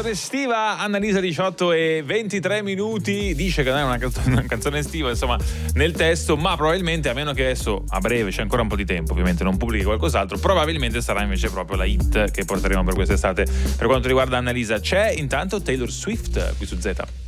canzone estiva. Annalisa 18 e 23 minuti dice che non è una canzone estiva, insomma, nel testo, ma probabilmente, a meno che adesso a breve c'è ancora un po' di tempo, ovviamente non pubblichi qualcos'altro, probabilmente sarà invece proprio la hit che porteremo per quest'estate per quanto riguarda Annalisa. C'è intanto Taylor Swift qui su Z.